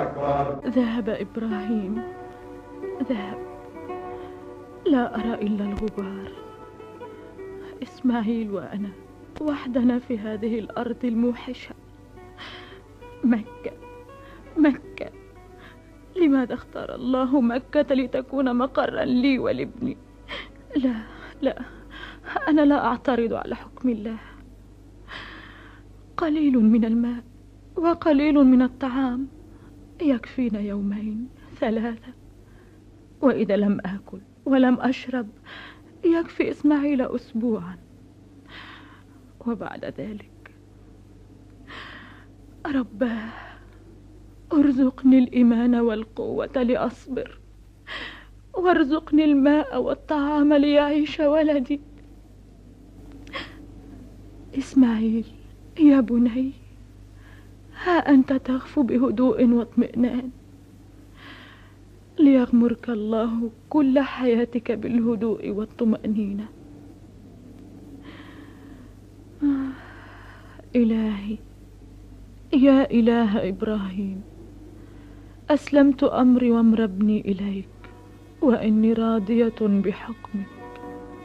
ذهب إبراهيم، ذهب، لا أرى إلا الغبار. إسماعيل وأنا وحدنا في هذه الأرض الموحشة. مكة، مكة، لماذا اختار الله مكة لتكون مقرا لي ولابني؟ لا لا، أنا لا أعترض على حكم الله. قليل من الماء وقليل من الطعام يكفينا يومين ثلاثة، وإذا لم آكل ولم أشرب يكفي إسماعيل أسبوعا، وبعد ذلك رباه ارزقني الإيمان والقوة لأصبر، وارزقني الماء والطعام ليعيش ولدي. إسماعيل يا بني، ها أنت تغفو بهدوء واطمئنان، ليغمرك الله كل حياتك بالهدوء والطمأنينة. إلهي، يا إله إبراهيم، أسلمت أمري وامر ابني إليك، وإني راضية بحكمك.